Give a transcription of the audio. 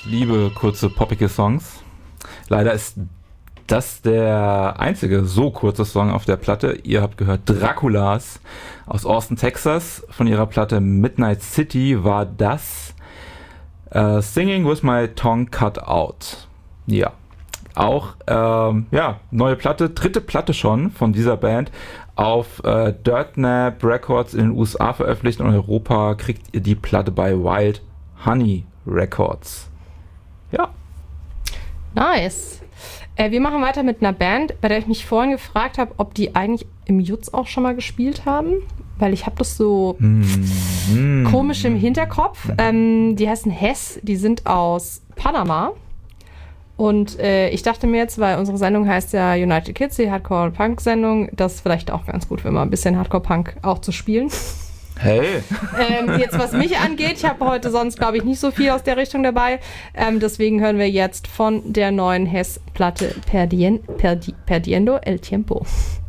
liebe kurze, poppige Songs. Leider ist das der einzige so kurze Song auf der Platte. Ihr habt gehört Draculas aus Austin, Texas. Von ihrer Platte Midnight City war das Singing with My Tongue Cut Out. Ja, auch neue Platte, dritte Platte schon von dieser Band. Auf Dirtnap Records in den USA veröffentlicht. In Europa kriegt ihr die Platte bei Wild Honey Records. Ja. Nice. Wir machen weiter mit einer Band, bei der ich mich vorhin gefragt habe, ob die eigentlich im Jutz auch schon mal gespielt haben. Weil ich habe das so komisch im Hinterkopf. Die heißen Hess, die sind aus Panama. Und ich dachte mir jetzt, weil unsere Sendung heißt ja United Kids, die Hardcore-Punk-Sendung, das ist vielleicht auch ganz gut, wenn man ein bisschen Hardcore-Punk auch zu spielen. Hey! Jetzt, was mich angeht, ich habe heute sonst, glaube ich, nicht so viel aus der Richtung dabei. Deswegen hören wir jetzt von der neuen Hess-Platte Perdiendo el Tiempo.